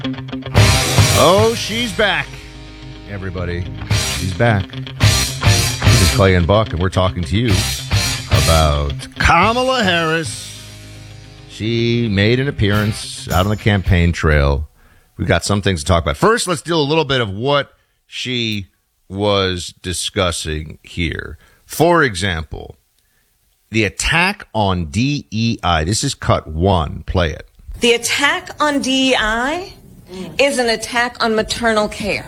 Oh, she's back, everybody. She's back. This is Clay and Buck, and we're talking to you about Kamala Harris. She made an appearance out on the campaign trail. We've got some things to talk about. First, let's do a little bit of what she was discussing here. For example, the attack on DEI. This is cut one. Play it. The attack on DEI is an attack on maternal care.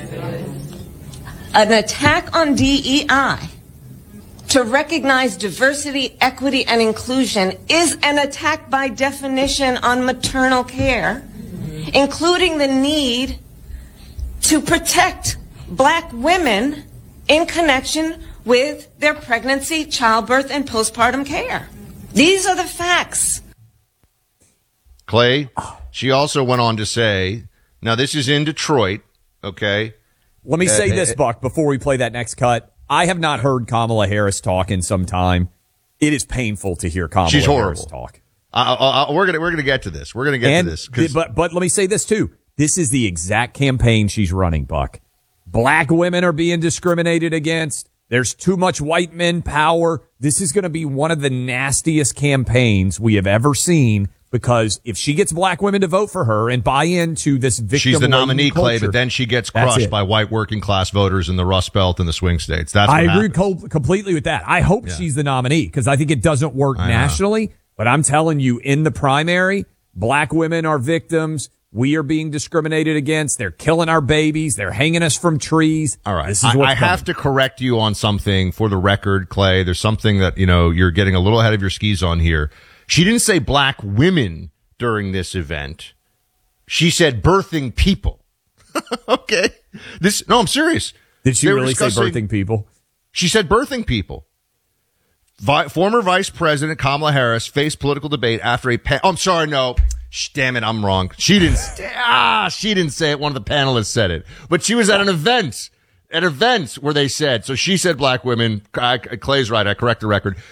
An attack on DEI to recognize diversity, equity, and inclusion is an attack by definition on maternal care, including the need to protect Black women in connection with their pregnancy, childbirth, and postpartum care. These are the facts. Clay, she also went on to say, now this is in Detroit, okay? Let me say this, Buck, before we play that next cut. I have not heard Kamala Harris talk in some time. It is painful to hear Kamala Harris talk. We're gonna get to this. We're gonna get to this. But let me say this too. This is the exact campaign she's running, Buck. Black women are being discriminated against. There's too much white men power. This is going to be one of the nastiest campaigns we have ever seen, because if she gets black women to vote for her and buy into this victim, she's the nominee, culture, Clay, but then she gets crushed by white working class voters in the Rust Belt and the swing states. That's what I agree completely with that. I hope she's the nominee, because I think it doesn't work nationally. But I'm telling you, in the primary, black women are victims. We are being discriminated against. They're killing our babies. They're hanging us from trees. All right. I have to correct you on something for the record, Clay. There's something that, you're getting a little ahead of your skis on here. She didn't say black women during this event. She said birthing people. Okay. No, I'm serious. Did she really say birthing people? She said birthing people. Former Vice President Kamala Harris faced political debate after I'm sorry, no. Damn it, I'm wrong. She didn't say it. One of the panelists said it. But she was at an event where they said, so she said black women. Clay's right. I correct the record.